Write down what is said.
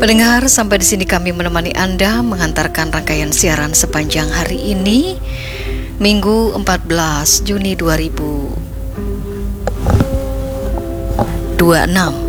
Pendengar, sampai di sini kami menemani Anda mengantarkan rangkaian siaran sepanjang hari ini, Minggu 14 Juni 2026.